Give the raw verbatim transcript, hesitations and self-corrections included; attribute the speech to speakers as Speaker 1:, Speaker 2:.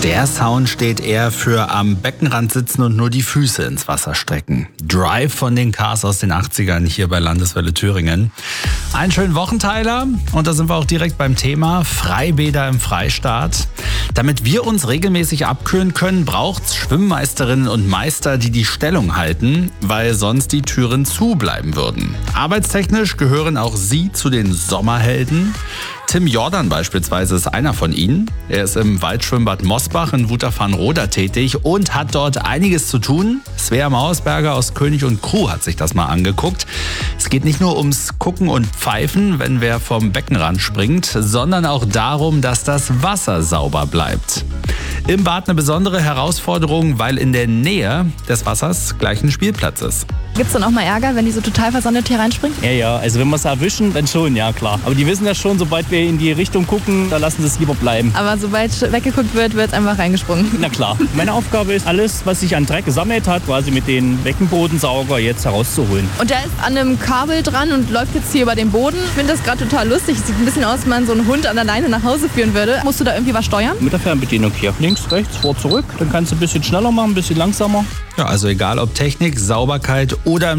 Speaker 1: Der Sound steht eher für am Beckenrand sitzen und nur die Füße ins Wasser strecken. Drive von den Cars aus den achtzigern hier bei Landeswelle Thüringen. Einen schönen Wochenteiler und da sind wir auch direkt beim Thema Freibäder im Freistaat. Damit wir uns regelmäßig abkühlen können, braucht es Schwimmmeisterinnen und Meister, die die Stellung halten, weil sonst die Türen zu bleiben würden. Arbeitstechnisch gehören auch sie zu den Sommerhelden. Tim Jordan beispielsweise ist einer von ihnen. Er ist im Waldschwimmbad Mosbach in Wutach-Farnroda tätig und hat dort einiges zu tun. Svea Mausberger aus König und Crew hat sich das mal angeguckt. Es geht nicht nur ums Gucken und Pfeifen, wenn wer vom Beckenrand springt, sondern auch darum, dass das Wasser sauber bleibt. Im Bad eine besondere Herausforderung, weil in der Nähe des Wassers gleich ein Spielplatz ist.
Speaker 2: Gibt es dann auch mal Ärger, wenn die so total versandet hier reinspringen?
Speaker 3: Ja, ja, also wenn wir es erwischen, dann schon, ja klar. Aber die wissen ja schon, sobald wir in die Richtung gucken, da lassen sie es lieber bleiben.
Speaker 2: Aber sobald weggeguckt wird, wird einfach reingesprungen.
Speaker 3: Na klar. Meine Aufgabe ist, alles, was sich an Dreck gesammelt hat, quasi mit den Beckenbodensauger jetzt herauszuholen.
Speaker 2: Und der ist an einem Kabel dran und läuft jetzt hier über den Boden. Ich finde das gerade total lustig. Es sieht ein bisschen aus, als wenn man so einen Hund an der Leine nach Hause führen würde. Musst du da irgendwie was steuern?
Speaker 3: Mit der Fernbedienung hier. Links, rechts, vor, zurück. Dann kannst du ein bisschen schneller machen, ein bisschen langsamer.
Speaker 1: Ja, also egal ob Technik, Sauberkeit oder im